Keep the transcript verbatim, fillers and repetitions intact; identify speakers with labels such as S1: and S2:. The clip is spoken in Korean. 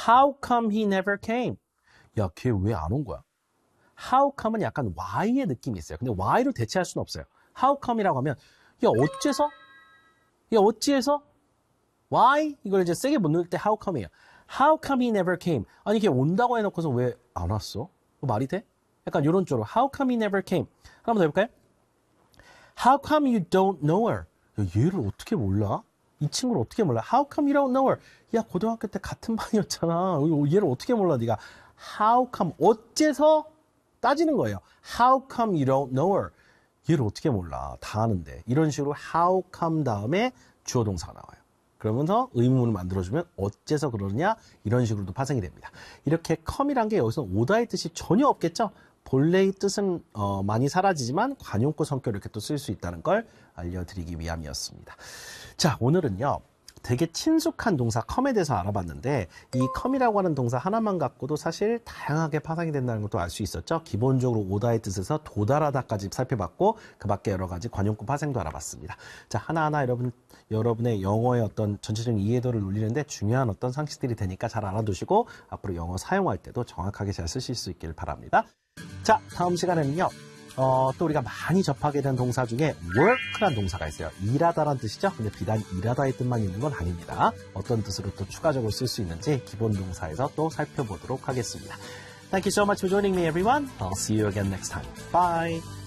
S1: How come he never came? 야, 걔 왜 안 온 거야? How come은 약간 why의 느낌이 있어요. 근데 why로 대체할 수는 없어요. How come이라고 하면 야, 어째서? 야, 어찌해서? Why? 이걸 이제 세게 못 넣을 때 how come이에요. How come he never came? 아니, 걔 온다고 해놓고서 왜 안 왔어? 말이 돼? 약간 이런 쪽으로 How come he never came? 한번 더 해볼까요? How come you don't know her? 야, 얘를 어떻게 몰라? 이 친구를 어떻게 몰라? How come you don't know her? 야, 고등학교 때 같은 반이었잖아. 얘를 어떻게 몰라, 네가? How come? 어째서? 따지는 거예요. How come you don't know her? 얘를 어떻게 몰라? 다 아는데. 이런 식으로 how come 다음에 주어 동사가 나와요. 그러면서 의문문을 만들어주면 어째서 그러느냐? 이런 식으로도 파생이 됩니다. 이렇게 come이란 게 여기서 오다의 뜻이 전혀 없겠죠? 본래의 뜻은 어, 많이 사라지지만 관용구 성격을 이렇게 또 쓸 수 있다는 걸 알려드리기 위함이었습니다. 자, 오늘은요. 되게 친숙한 동사 come에 대해서 알아봤는데 이 come이라고 하는 동사 하나만 갖고도 사실 다양하게 파생이 된다는 것도 알 수 있었죠. 기본적으로 오다의 뜻에서 도달하다까지 살펴봤고 그 밖에 여러 가지 관용구 파생도 알아봤습니다. 자, 하나하나 여러분, 여러분의 영어의 어떤 전체적인 이해도를 올리는데 중요한 어떤 상식들이 되니까 잘 알아두시고 앞으로 영어 사용할 때도 정확하게 잘 쓰실 수 있길 바랍니다. 자, 다음 시간에는요. 어, 또 우리가 많이 접하게 된 동사 중에 work란 동사가 있어요. 일하다란 뜻이죠. 근데 비단 일하다의 뜻만 있는 건 아닙니다. 어떤 뜻으로 또 추가적으로 쓸 수 있는지 기본 동사에서 또 살펴보도록 하겠습니다. Thank you so much for joining me, everyone. I'll see you again next time. Bye!